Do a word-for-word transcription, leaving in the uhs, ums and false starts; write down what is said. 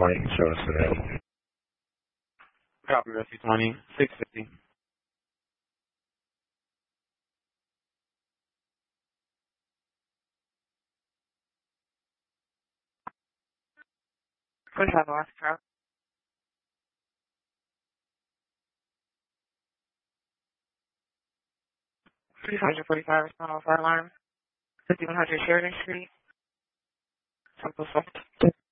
twenty can show us today. Copy, Rescue twenty, six fifty. forty-five North Truck. three forty-five respond on fire alarm. fifty-one hundred Sheridan Street. Temple Swift.